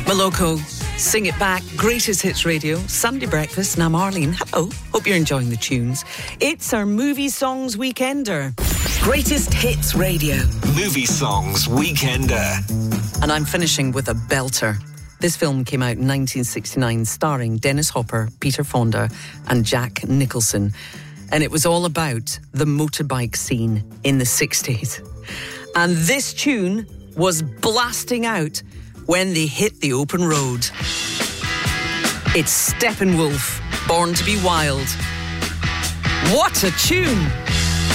Moloko, Sing It Back, Greatest Hits Radio, Sunday Breakfast, and I'm Arlene. Hello, hope you're enjoying the tunes. It's our Movie Songs Weekender. Greatest Hits Radio. Movie Songs Weekender. And I'm finishing with a belter. This film came out in 1969, starring Dennis Hopper, Peter Fonda, and Jack Nicholson. And it was all about the motorbike scene in the 60s. And this tune was blasting out when they hit the open road. It's Steppenwolf, Born to be Wild. What a tune!